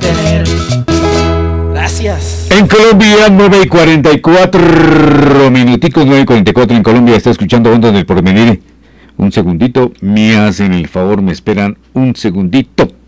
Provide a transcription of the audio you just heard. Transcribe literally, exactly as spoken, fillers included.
tener. Gracias. En Colombia, nueve y cuarenta y cuatro minuticos, nueve y cuarenta y cuatro en Colombia. Está escuchando Ondas del Porvenir. Un segundito, me hacen el favor, me esperan un segundito.